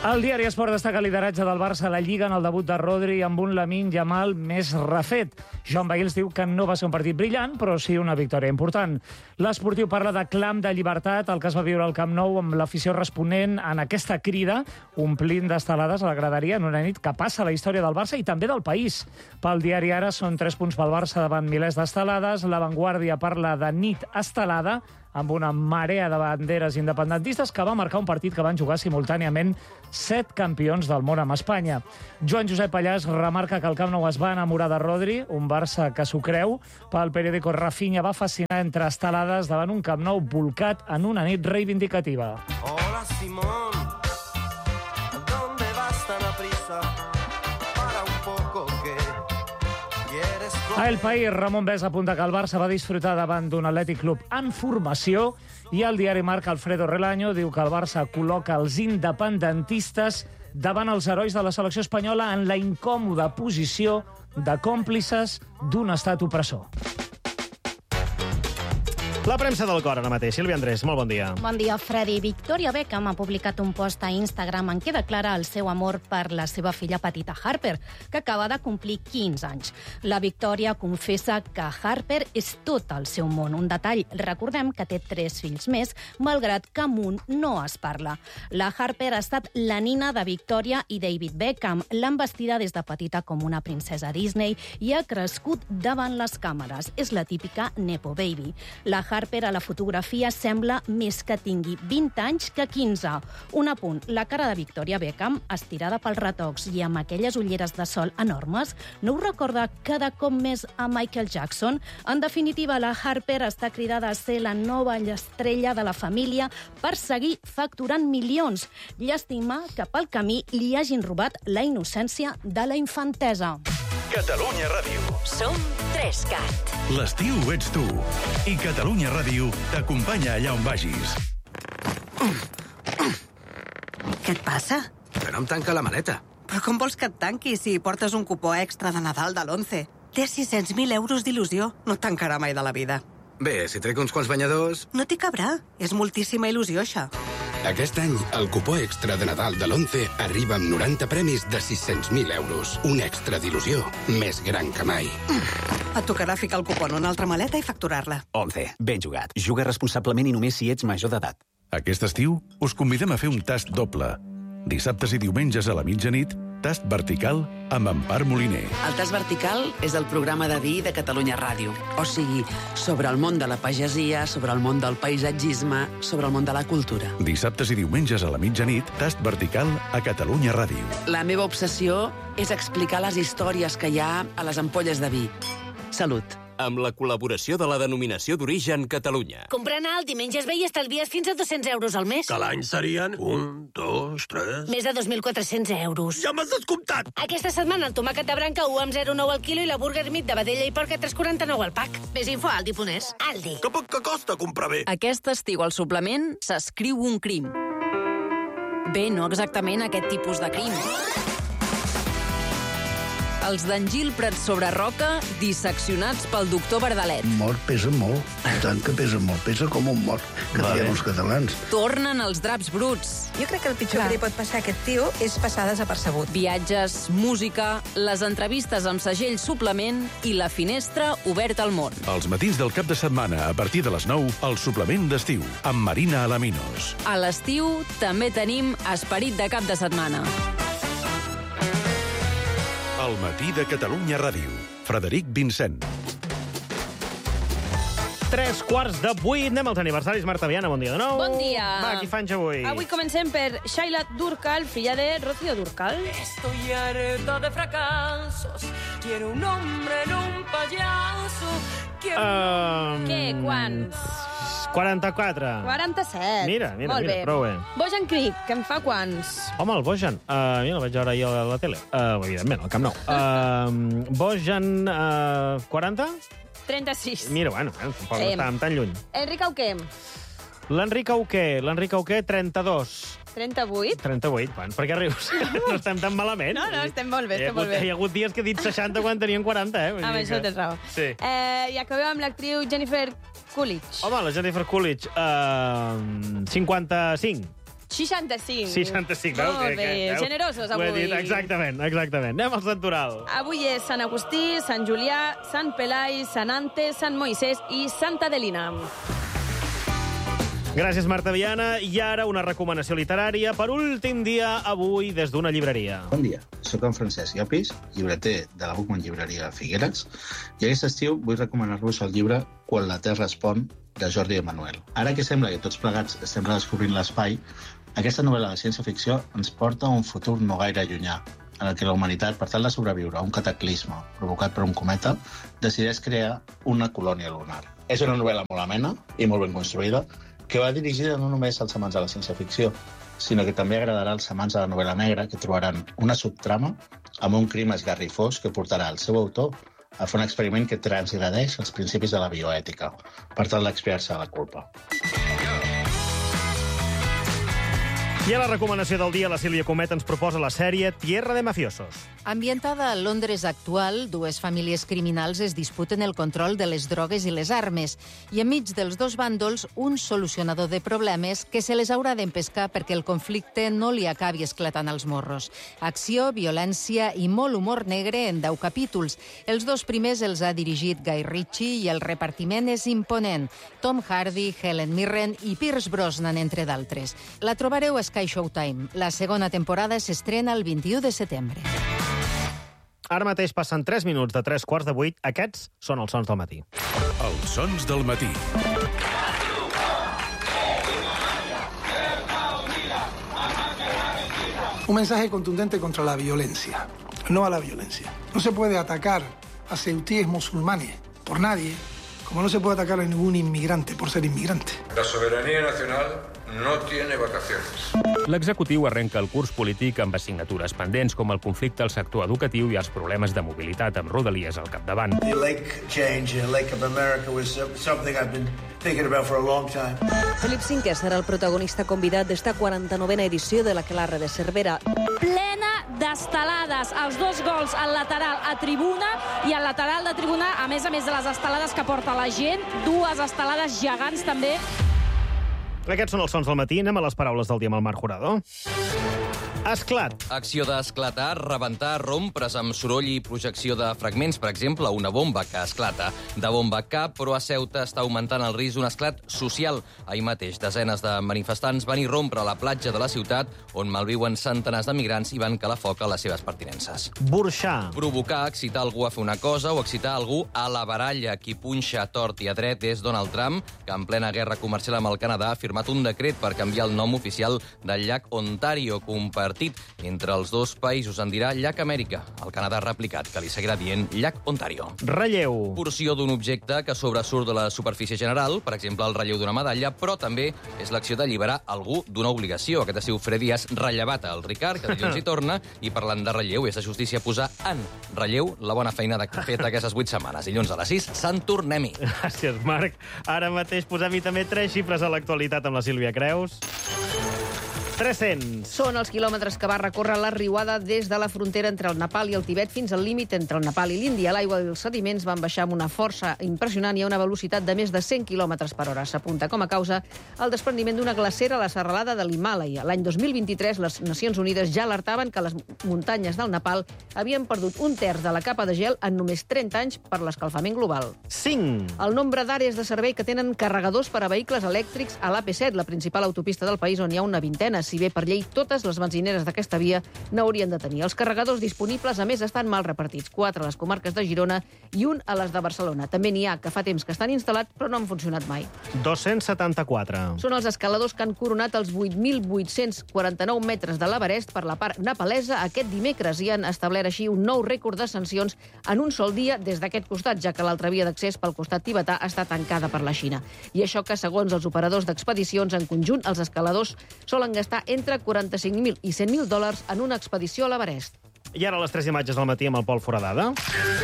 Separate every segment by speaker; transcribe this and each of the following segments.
Speaker 1: El diari Esport destaca el lideratge del Barça a la Lliga en el debut de Rodri amb un Lamine Yamal més refet. Joan Vehils diu que no va ser un partit brillant, però sí una victòria important. L'Esportiu parla de clam de llibertat, el que es va viure al Camp Nou amb l'afició responent en aquesta crida, omplint d'estelades a la graderia en una nit que passa a la història del Barça i també del país. Pel diari Ara són 3 punts pel Barça davant milers d'estelades. La Vanguardia parla de nit estelada, amb una marea de banderes independentistes que va marcar un partit que van jugar simultàniament 7 campions del món amb Espanya. Joan Josep Pallàs remarca que el Camp Nou es va enamorar de Rodri, un Barça que s'ho creu. Pel periòdico, Rafinha va fascinar entre estelades davant un Camp Nou volcat en una nit reivindicativa.
Speaker 2: Hola, Simón, ¿dónde vas tan aprisa? Para un poco que quieres...
Speaker 1: A El País, Ramon Bes apunta que el Barça va disfrutar davant d'un Atlètic Club en formació i el diari Marca, Alfredo Relaño, diu que el Barça col·loca els independentistes davant els herois de la selecció espanyola en la incòmoda posició de còmplices d'un estat opressor.
Speaker 3: La premsa del cor ara mateix. Sílvia Andrés, molt bon dia.
Speaker 4: Bon dia, Freddy. Victoria Beckham ha publicat un post a Instagram en què declara el seu amor per la seva filla petita Harper, que acaba de complir 15 anys. La Victoria confessa que Harper és tot el seu món. Un detall, recordem que té 3 fills més, malgrat que amb un no es parla. La Harper ha estat la nina de Victoria i David Beckham. L'han vestida des de petita com una princesa Disney i ha crescut davant les càmeres. És la típica Nepo Baby. La Harper a la fotografia sembla més que tingui 20 anys que 15. Un apunt, la cara de Victoria Beckham, estirada pels retocs i amb aquelles ulleres de sol enormes, no us recorda cada cop més a Michael Jackson? En definitiva, la Harper està cridada a ser la nova estrella de la família per seguir facturant milions. Llàstima que pel camí li hagin robat la innocència de la infantesa.
Speaker 5: Catalunya Ràdio.
Speaker 6: Som 3CAT.
Speaker 5: L'estiu ets tu. I Catalunya Ràdio t'acompanya allà on vagis.
Speaker 6: Què et passa?
Speaker 7: Que no em tanca la maleta.
Speaker 6: Però com vols que et tanqui si portes un cupó extra de Nadal de l'11? Té 600.000 euros d'il·lusió. No et tancarà mai de la vida.
Speaker 7: Bé, si trec uns quants banyadors...
Speaker 6: No t'hi cabrà. És moltíssima il·lusió, això.
Speaker 8: Aquest any, el cupó extra de Nadal de l'11 arriba amb 90 premis de 600.000 euros. Un extra d'il·lusió més gran que mai.
Speaker 6: Et tocarà ficar el cupó en una altra maleta i facturar-la.
Speaker 9: 11. Ben jugat. Juga responsablement i només si ets major d'edat.
Speaker 5: Aquest estiu us convidem a fer un tast doble. Dissabtes i diumenges a la mitjanit, tast vertical amb Empar Moliner.
Speaker 10: El tast vertical és el programa de vi de Catalunya Ràdio. O sigui, sobre el món de la pagesia, sobre el món del paisatgisme, sobre el món de la cultura.
Speaker 5: Dissabtes i diumenges a la mitjanit, tast vertical a Catalunya Ràdio.
Speaker 10: La meva obsessió és explicar les històries que hi ha a les ampolles de vi. Salut.
Speaker 11: Amb la col·laboració de la Denominació d'Origen Catalunya.
Speaker 12: Comprant alt dimenges ve i estalvies fins a 200 euros al mes.
Speaker 13: Que l'any serien 1, 2, 3...
Speaker 12: Més de 2.400 euros.
Speaker 13: Ja m'has descomptat!
Speaker 12: Aquesta setmana el tomàquet de branca 1 amb 0,9 al quilo i la burger meat de vedella i porc a 3,49 al pack. Més info a Aldi.es. Aldi.
Speaker 13: Que poc que costa comprar bé.
Speaker 14: Aquest estiu al suplement s'escriu un crim. Bé, no exactament aquest tipus de crim. Els d'Engil Prats sobre Roca, disseccionats pel doctor Verdalet.
Speaker 15: Mort pesa molt, tant que pesa molt. Pesa com un mort, que diem els catalans.
Speaker 14: Tornen els draps bruts.
Speaker 16: Jo crec que el pitjor que li pot passar a aquest tio és passar desapercebut.
Speaker 14: Viatges, música, les entrevistes amb segell suplement i la finestra oberta al món.
Speaker 5: Els matins del cap de setmana, a partir de les 9, el suplement d'estiu, amb Marina Alaminos.
Speaker 14: A l'estiu també tenim esperit de cap de setmana.
Speaker 5: El matí de Catalunya Ràdio. Frederic Vincent.
Speaker 3: 7:45. Anem als aniversaris. Marta Viana, bon dia de nou.
Speaker 17: Bon dia.
Speaker 3: Va, qui fan avui?
Speaker 17: Avui comencem per Shaila Durkal, filla de Rocío Durkal.
Speaker 18: Estoy harta de fracasos. Quiero un hombre en un payaso.
Speaker 17: Què? Quants?
Speaker 3: 44.
Speaker 17: 47.
Speaker 3: Mira,
Speaker 17: Molt bé.
Speaker 3: Prou bé.
Speaker 17: Bojan Krieg, que en fa quants?
Speaker 3: Home, el Bojan. Jo el vaig veure ahir a la tele. Evidentment, al Camp Nou. Bojan, 40?
Speaker 17: 36.
Speaker 3: Mira, bueno, tampoc no estàvem tan lluny.
Speaker 17: Enric Auqué.
Speaker 3: L'Enric Auqué, 32.
Speaker 17: 38?
Speaker 3: 38, bueno, per què rius? No estem tan malament.
Speaker 17: No, estem molt bé, estem molt bé.
Speaker 3: Hi ha hagut dies que he dit 60 quan tenien 40, eh?
Speaker 17: Amb això tens raó.
Speaker 3: Sí.
Speaker 17: I acabem amb l'actriu Jennifer Coolidge.
Speaker 3: Home, la Jennifer Coolidge, 55.
Speaker 17: 65.
Speaker 3: 65,
Speaker 17: Molt bé, generosos avui.
Speaker 3: Ho he dit, exactament. Anem al santoral.
Speaker 17: Avui és Sant Agustí, Sant Julià, Sant Pelai, Sant Ante, Sant Moisès i Santa Adelina.
Speaker 3: Gràcies, Marta Viana. I ara una recomanació literària per últim dia avui des d'una llibreria.
Speaker 19: Bon dia, soc en Francesc Llopis, llibreter de la Bookman Llibreria Figueres, i aquest estiu vull recomanar-vos el llibre Quan la Terra respon, de Jordi Emanuel. Ara que sembla que tots plegats estem redescobrint l'espai, aquesta novel·la de ciència-ficció ens porta a un futur no gaire llunyà, en el que la humanitat, per tal de sobreviure a un cataclisme provocat per un cometa, decideix crear una colònia lunar. És una novel·la molt amena i molt ben construïda, que va dirigida no només als amants de la ciència-ficció, sinó que també agradarà als amants de la novel·la negra, que trobaran una subtrama amb un crim esgarrifós que portarà el seu autor a fer un experiment que transgredeix els principis de la bioètica, per tal d'expiar-se la culpa.
Speaker 3: I a la recomanació del dia, la Sílvia Comet ens proposa la sèrie Tierra de Mafiosos.
Speaker 20: Ambientada a Londres actual, dues famílies criminals es disputen el control de les drogues i les armes, i enmig dels dos bàndols, un solucionador de problemes que se les haurà d'empescar perquè el conflicte no li acabi esclatant als morros. Acció, violència i molt humor negre en 10 capítols. Els dos primers els ha dirigit Guy Ritchie i el repartiment és imponent. Tom Hardy, Helen Mirren i Pierce Brosnan, entre d'altres. La trobareu a Sky Showtime. La segona temporada s'estrena el 21 de setembre.
Speaker 3: Ara mateix passen 3 minuts de 7:45. Aquests són els sons del matí.
Speaker 5: Els sons del matí.
Speaker 21: Un mensaje contundente contra la violencia, no a la violencia. No se puede atacar a ceutíes musulmanes por nadie, como no se puede atacar a ningún inmigrante por ser inmigrante.
Speaker 22: La soberanía nacional no tiene vacaciones.
Speaker 23: L'executiu arrenca el curs polític amb assignatures pendents com el conflicte al sector educatiu i els problemes de mobilitat amb Rodalies al capdavant.
Speaker 24: The lake change in Lake of America was something I've been thinking about for a long time.
Speaker 25: Felip V serà el protagonista convidat d'esta 49a edició de l'Aquelarre de Cervera.
Speaker 17: Plena d'estelades. Els dos gols al lateral a tribuna i al lateral de tribuna, a més de les estelades que porta la gent, dues estelades gegants també.
Speaker 3: Aquests són els sons del matí. Anem a les paraules del dia amb el Marc Jurado. Esclat.
Speaker 26: Acció d'esclatar, rebentar, rompres amb soroll i projecció de fragments, per exemple, una bomba que esclata. De bomba cap, però a Ceuta està augmentant el risc d'un esclat social. Ahir mateix, desenes de manifestants van irrompre a la platja de la ciutat, on malviuen centenars de migrants i van calar foc a les seves pertinences.
Speaker 3: Burxar.
Speaker 26: Provocar, excitar algú a fer una cosa o excitar algú a la baralla. Qui punxa a tort i a dret és Donald Trump, que en plena guerra comercial amb el Canadà ha firmat un decret per canviar el nom oficial del llac Ontario, compartit entre els dos països en dirà llac Amèrica. El Canadà ha replicat que li seguirà dient llac Ontario.
Speaker 3: Relleu.
Speaker 26: Porció d'un objecte que sobresurt de la superfície general, per exemple, el relleu d'una medalla, però també és l'acció d'alliberar algú d'una obligació. Aquest estiu Freddy has rellevat el Ricard, que dilluns hi torna, i parlant de relleu, és de justícia posar en relleu la bona feina feta aquestes 8 setmanes. Dilluns a les 6, Sant Tornem-hi.
Speaker 3: Gràcies, Marc. Ara mateix posem-hi també 3 xifres a l'actualitat amb la Sílvia Creus. 300.
Speaker 27: Són els quilòmetres que va recórrer la riuada des de la frontera entre el Nepal i el Tibet fins al límit entre el Nepal i l'Índia. L'aigua i els sediments van baixar amb una força impressionant i a una velocitat de més de 100 km per hora. S'apunta com a causa el desprendiment d'una glacera a la serralada de l'Himàlaia. L'any 2023, les Nacions Unides ja alertaven que les muntanyes del Nepal havien perdut un terç de la capa de gel en només 30 anys per l'escalfament global.
Speaker 3: 5.
Speaker 27: El nombre d'àrees de servei que tenen carregadors per a vehicles elèctrics a l'AP7, la principal autopista del país, on hi ha una vintena. Si bé per llei totes les benzineres d'aquesta via n'haurien de tenir. Els carregadors disponibles, a més, estan mal repartits. 4 a les comarques de Girona i 1 a les de Barcelona. També n'hi ha que fa temps que estan instal·lats però no han funcionat mai.
Speaker 3: 274.
Speaker 27: Són els escaladors que han coronat els 8.849 metres de l'Everest per la part nepalesa aquest dimecres i han establert així un nou rècord d'ascensions en un sol dia des d'aquest costat, ja que l'altra via d'accés pel costat tibetà està tancada per la Xina. I això que, segons els operadors d'expedicions, en conjunt, els escaladors solen gastar entre 45.000 i 100.000 dòlars en una expedició a l'Everest.
Speaker 3: I ara les 3 imatges del matí amb el Pol Foradada.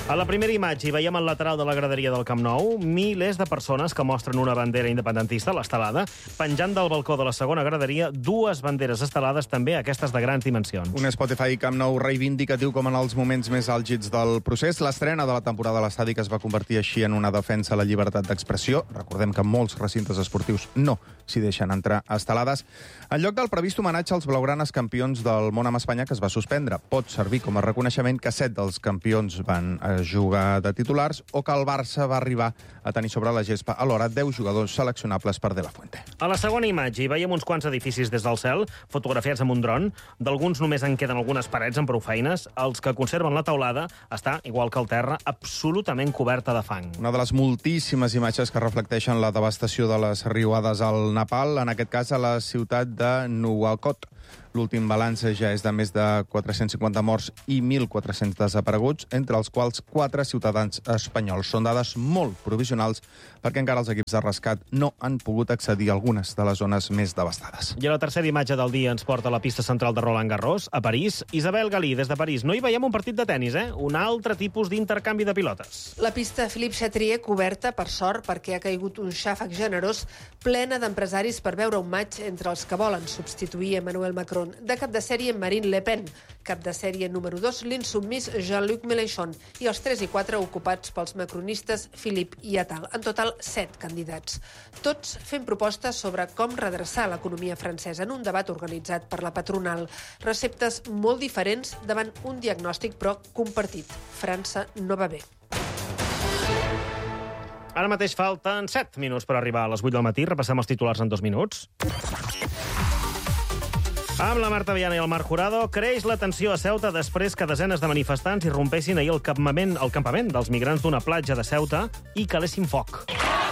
Speaker 3: A la primera imatge hi veiem el lateral de la graderia del Camp Nou, milers de persones que mostren una bandera independentista, l'estelada, penjant del balcó de la segona graderia, dues banderes estelades també, aquestes de grans dimensions.
Speaker 1: Un Spotify Camp Nou reivindicatiu com en els moments més àlgids del procés. L'estrena de la temporada a l'estadi que es va convertir així en una defensa a la llibertat d'expressió. Recordem que molts recintes esportius no s'hi deixen entrar estelades. En lloc del previst homenatge als blaugranes campions del món amb Espanya, que es va suspendre, pot servir com a reconeixement que 7 dels campions van jugar de titulars o que el Barça va arribar a tenir sobre la gespa alhora 10 jugadors seleccionables per De La Fuente.
Speaker 3: A la segona imatge hi veiem uns quants edificis des del cel, fotografiats amb un dron. D'alguns només en queden algunes parets amb prou feines. Els que conserven la teulada està, igual que el terra, absolutament coberta de fang.
Speaker 1: Una de les moltíssimes imatges que reflecteixen la devastació de les riuades al Nepal, en aquest cas a la ciutat de Nuwakot. L'últim balanç ja és de més de 450 morts i 1.400 desapareguts, entre els quals 4 ciutadans espanyols. Són dades molt provisionals perquè encara els equips de rescat no han pogut accedir a algunes de les zones més devastades.
Speaker 3: I a la tercera imatge del dia ens porta a la pista central de Roland Garros, a París. Isabel Galí, des de París. No hi veiem un partit de tennis, Un altre tipus d'intercanvi de pilotes.
Speaker 2: La pista Philippe Chatrier coberta, per sort, perquè ha caigut un xàfec generós, plena d'empresaris per veure un match entre els que volen substituir Emmanuel Macron. De cap de sèrie Marine Le Pen, cap de sèrie número 2 l'insubmís Jean-Luc Mélenchon i els 3 i 4 ocupats pels macronistes Philippe i Attal. En total, 7 candidats. Tots fent propostes sobre com redreçar l'economia francesa en un debat organitzat per la patronal. Receptes molt diferents davant un diagnòstic, però compartit. França no va bé.
Speaker 3: Ara mateix falten 7 minuts per arribar a les 8 del matí. Repassem els titulars en 2 minuts. Amb la Marta Viana i el Marc Jurado, creix la tensió a Ceuta després que desenes de manifestants irrompessin ahir al campament dels migrants d'una platja de Ceuta i calessin foc.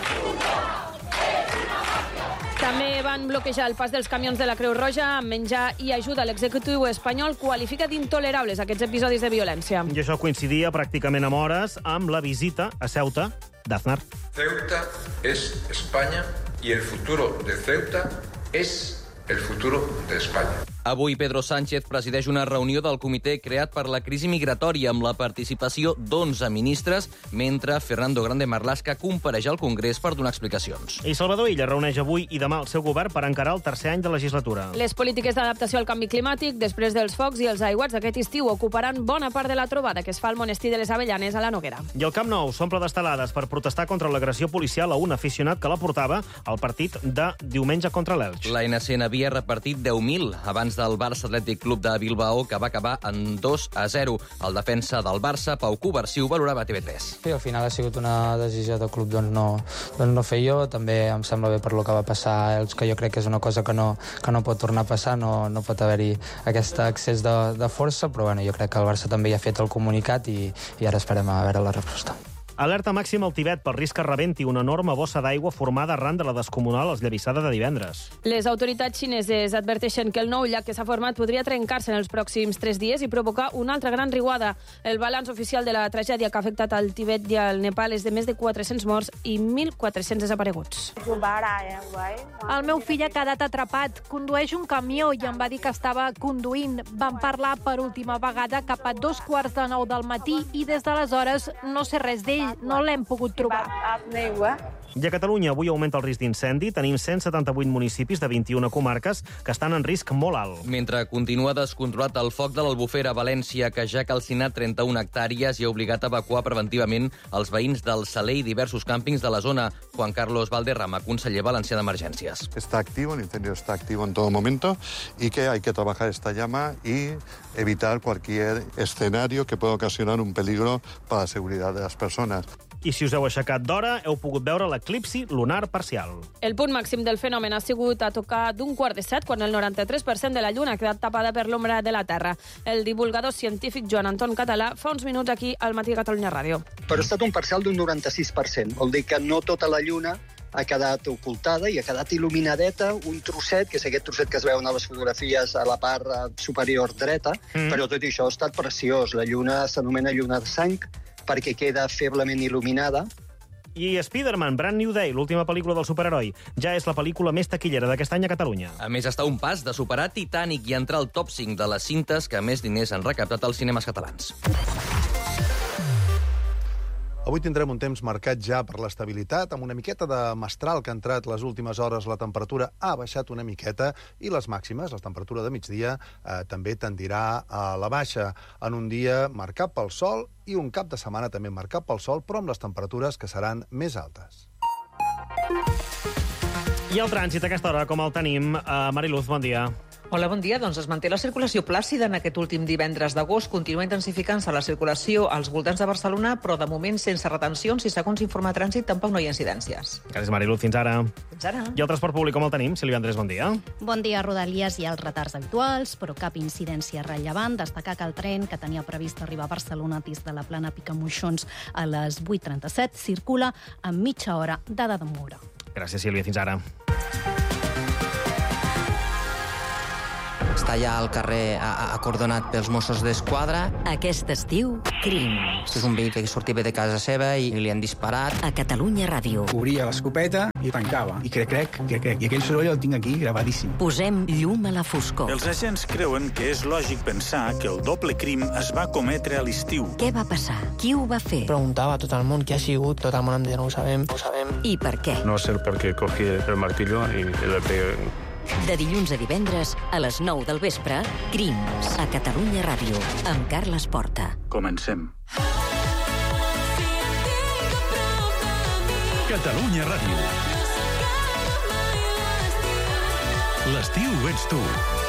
Speaker 17: També van bloquejar el pas dels camions de la Creu Roja amb menjar i ajuda. L'executiu espanyol qualifica d'intolerables aquests episodis de violència.
Speaker 3: I això coincidia pràcticament amb hores amb la visita a Ceuta d'Aznar.
Speaker 22: Ceuta es España y el futuro de Ceuta es el futuro de España.
Speaker 26: Avui Pedro Sánchez presideix una reunió del comitè creat per la crisi migratòria amb la participació d'11 ministres, mentre Fernando Grande Marlaska compareix al Congrés per donar explicacions.
Speaker 3: I Salvador Illa reuneix avui i demà el seu govern per encarar el tercer any de legislatura.
Speaker 17: Les polítiques d'adaptació al canvi climàtic, després dels focs i els aiguats aquest estiu, ocuparan bona part de la trobada que es fa al monestir de les Avellanes a la Noguera.
Speaker 3: I el Camp Nou s'omple d'estelades per protestar contra l'agressió policial a un aficionat que la portava al partit de diumenge contra l'Elx.
Speaker 26: L'ANC n'havia repartit 10.000 abans del Barça Atlètic Club de Bilbao, que va acabar en 2-0. El defensa del Barça, Pau Covarsí, ho valorava a TV3.
Speaker 4: Sí, al final ha sigut una decisió del club no fer jo. També em sembla bé per lo que va passar que jo crec que és una cosa que no pot tornar a passar, no pot haver-hi aquest excés de força, però bueno, jo crec que el Barça també ja ha fet el comunicat i ara esperem a veure la resposta.
Speaker 3: Alerta màxima al Tibet pel risc que rebenti una enorme bossa d'aigua formada arran de la descomunal esllavissada de divendres.
Speaker 17: Les autoritats xineses adverteixen que el nou llac que s'ha format podria trencar-se en els pròxims 3 dies i provocar una altra gran riuada. El balanç oficial de la tragèdia que ha afectat al Tibet i al Nepal és de més de 400 morts i 1.400 desapareguts.
Speaker 6: El meu fill ha quedat atrapat. Condueix un camió i em va dir que estava conduint. Vam parlar per última vegada cap a 9:15 del matí i des d'aleshores no sé res d'ell. No l'hem pogut trobar.
Speaker 3: I a Catalunya avui augmenta el risc d'incendi. Tenim 178 municipis de 21 comarques que estan en risc molt alt.
Speaker 26: Mentre continua descontrolat el foc de l'Albufera a València, que ja ha calcinat 31 hectàrees i ha obligat a evacuar preventivament els veïns del Saler i diversos càmpings de la zona. Juan Carlos Valderrama, conseller valencià d'Emergències.
Speaker 7: Está activo, el incendio está activo en todo momento y que hay que trabajar esta llama y evitar cualquier escenario que pueda ocasionar un peligro para la seguridad de las personas.
Speaker 3: I si us heu aixecat d'hora, heu pogut veure l'eclipsi lunar parcial.
Speaker 17: El punt màxim del fenomen ha sigut a tocar d'15:45, quan el 93% de la lluna ha quedat tapada per l'ombra de la Terra. El divulgador científic Joan Anton Català fa uns minuts aquí al Matí de Catalunya Ràdio.
Speaker 8: Però ha estat un parcial d'un 96%. Vol dir que no tota la lluna ha quedat ocultada i ha quedat il·luminadeta, un trosset, que és aquest trosset que es veuen a les fotografies a la part superior dreta, però tot això ha estat preciós. La lluna s'anomena lluna de sang, perquè queda feblement il·luminada.
Speaker 3: I Spider-Man, Brand New Day, l'última pel·lícula del superheroi, ja és la pel·lícula més taquillera d'aquest any a Catalunya.
Speaker 26: A més, està a un pas de superar Titanic i entrar al top 5 de les cintes que més diners han recaptat als cinemes catalans.
Speaker 9: Avui tindrem un temps marcat ja per l'estabilitat, amb una miqueta de mestral que ha entrat les últimes hores. La temperatura ha baixat una miqueta i les màximes, la temperatura de migdia, també tendirà a la baixa en un dia marcat pel sol i un cap de setmana també marcat pel sol, però amb les temperatures que seran més altes.
Speaker 3: I el trànsit a aquesta hora, com el tenim? Mariluz, bon dia.
Speaker 10: Hola, bon dia. Doncs es manté la circulació plàcida en aquest últim divendres d'agost. Continua intensificant-se la circulació als voltants de Barcelona, però de moment sense retencions i, segons informa Trànsit, tampoc no hi ha incidències.
Speaker 3: Gràcies, Mariluz. Fins ara.
Speaker 10: Fins ara.
Speaker 3: I el transport públic, com el tenim? Sílvia Andrés, bon dia.
Speaker 11: Bon dia. A Rodalies hi ha els retards habituals, però cap incidència rellevant. Destacar que el tren, que tenia previst arribar a Barcelona des de la plana Picamoixons a les 8:37, circula amb mitja hora de demora.
Speaker 3: Gràcies, Sílvia. Fins ara.
Speaker 12: Està ja al carrer acordonat pels Mossos d'Esquadra.
Speaker 14: Aquest estiu, crims.
Speaker 12: És un vehicle que sortia de casa seva i li han disparat.
Speaker 14: A Catalunya Ràdio.
Speaker 13: Obria l'escopeta i tancava. I crec. I aquell soroll el tinc aquí gravadíssim.
Speaker 14: Posem llum a la foscor.
Speaker 15: Els agents creuen que és lògic pensar que el doble crim es va cometre a l'estiu.
Speaker 14: Què va passar? Qui ho va fer?
Speaker 16: Preguntava a tot el món qui ha sigut. Tot el món em deia, no ho sabem.
Speaker 14: I per què?
Speaker 28: No sé per què cogí el martillo i le pegué.
Speaker 14: De dilluns a divendres, a les 9 del vespre, Crims, a Catalunya Ràdio, amb Carles Porta.
Speaker 15: Comencem.
Speaker 5: Catalunya Ràdio. L'estiu ets tu.